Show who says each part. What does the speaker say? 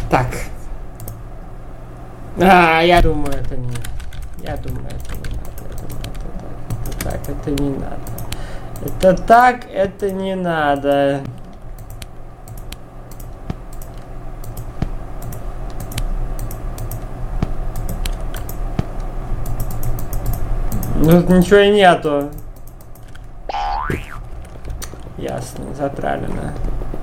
Speaker 1: Так. Я думаю, это не... Я думаю, это не надо. Это не надо. Это так, это не надо. Ну, тут ничего и нету. Ясно, затравлено.